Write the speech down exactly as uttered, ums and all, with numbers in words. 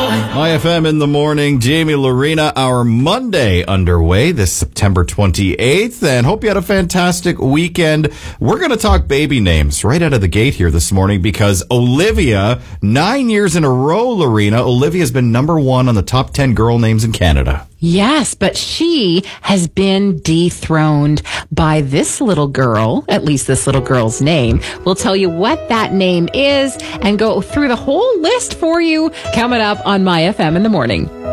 My F M in the morning, Jamie Lorena, our Monday underway this September twenty-eighth, and hope you had a fantastic weekend. We're going to talk baby names right out of the gate here this morning because Olivia, nine years in a row, Lorena, Olivia's been number one on the top ten girl names in Canada. Yes, but she has been dethroned by this little girl, at least this little girl's name. We'll tell you what that name is and go through the whole list for you coming up on My F M in the morning.